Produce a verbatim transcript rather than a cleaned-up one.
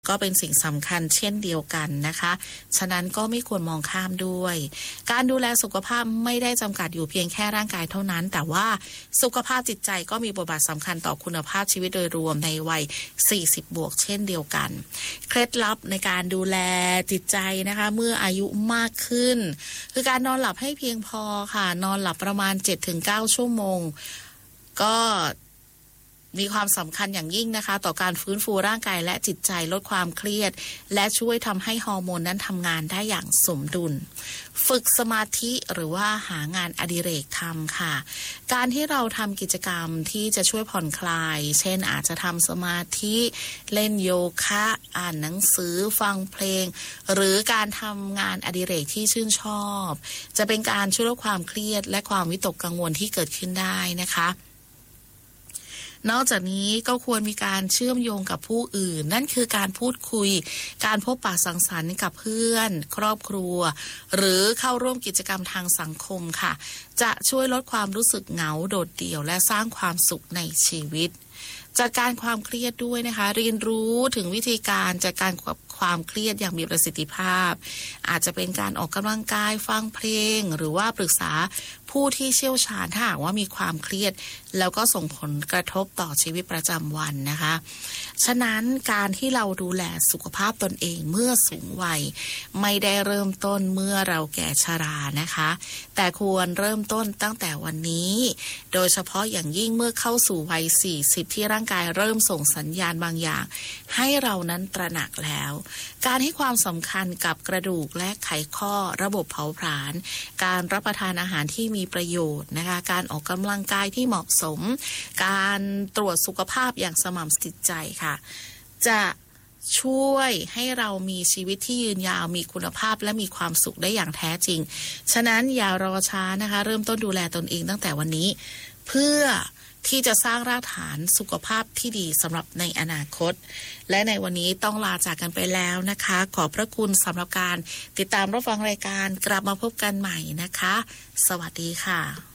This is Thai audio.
ก็เป็นสิ่งสำคัญเช่นเดียวกันนะคะฉะนั้นก็ไม่ควรมองข้ามด้วยการดูแลสุขภาพไม่ได้จำกัดอยู่เพียงแค่ร่างกายเท่านั้นแต่ว่าสุขภาพจิตใจก็มีบทบาทสำคัญต่อคุณภาพชีวิตโดยรวมในวัยสี่สิบบวกเช่นเดียวกันเคล็ดลับในการดูแลจิตใจนะคะเมื่ออายุมากขึ้นคือการนอนหลับให้เพียงพอค่ะนอนหลับประมาณ เจ็ดถึงเก้า ชั่วโมงก็มีความสำคัญอย่างยิ่งนะคะต่อการฟื้นฟูร่างกายและจิตใจลดความเครียดและช่วยทำให้ฮอร์โมนนั้นทำงานได้อย่างสมดุลฝึกสมาธิหรือว่าหางานอดิเรกทำค่ะการที่เราทำกิจกรรมที่จะช่วยผ่อนคลายเช่นอาจจะทำสมาธิเล่นโยคะอ่านหนังสือฟังเพลงหรือการทำงานอดิเรกที่ชื่นชอบจะเป็นการช่วยลดความเครียดและความวิตกกังวลที่เกิดขึ้นได้นะคะนอกจากนี้ก็ควรมีการเชื่อมโยงกับผู้อื่นนั่นคือการพูดคุยการพบปะสังสรรค์กับเพื่อนครอบครัวหรือเข้าร่วมกิจกรรมทางสังคมค่ะจะช่วยลดความรู้สึกเหงาโดดเดี่ยวและสร้างความสุขในชีวิตจัดการความเครียดด้วยนะคะเรียนรู้ถึงวิธีการจัดการกับความเครียดอย่างมีประสิทธิภาพอาจจะเป็นการออกกำลังกายฟังเพลงหรือว่าปรึกษาผู้ที่เชี่ยวชาญถ้าหากว่ามีความเครียดแล้วก็ส่งผลกระทบต่อชีวิตประจำวันนะคะฉะนั้นการที่เราดูแลสุขภาพตนเองเมื่อสูงวัยไม่ได้เริ่มต้นเมื่อเราแก่ชรานะคะแต่ควรเริ่มต้นตั้งแต่วันนี้โดยเฉพาะอย่างยิ่งเมื่อเข้าสู่วัยสี่สิบที่ร่างกายเริ่มส่งสัญญาณบางอย่างให้เรานั้นตระหนักแล้วการให้ความสำคัญกับกระดูกและไขข้อระบบเผาผลาญการรับประทานอาหารที่มีประโยชน์นะคะการออกกำลังกายที่เหมาะสมการตรวจสุขภาพอย่างสม่ำจิตใจค่ะจะช่วยให้เรามีชีวิตที่ยืนยาวมีคุณภาพและมีความสุขได้อย่างแท้จริงฉะนั้นอย่ารอช้านะคะเริ่มต้นดูแลตนเองตั้งแต่วันนี้เพื่อที่จะสร้างรากฐานสุขภาพที่ดีสำหรับในอนาคตและในวันนี้ต้องลาจากกันไปแล้วนะคะขอบพระคุณสำหรับการติดตามรับฟังรายการกลับมาพบกันใหม่นะคะสวัสดีค่ะ